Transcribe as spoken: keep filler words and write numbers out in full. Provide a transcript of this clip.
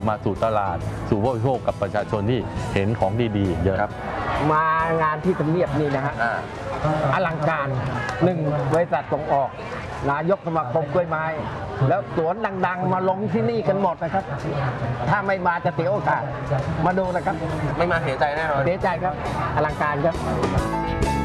มาสู่ตลาดสู่ผู้บริโภคกับประชาชนที่เห็นของดีๆเยอะครับมางานที่ทำเนียบนี่นะฮะอลังการหนึ่งบริษัทส่งออกนายกสมาคมกล้วยไม้แล้วสวนดังๆมาลงที่นี่กันหมดนะครับถ้าไม่มาจะเสียโอกาสมาดูนะครับไม่มาเสียใจแน่นอนเสียใจครับอลังการครับ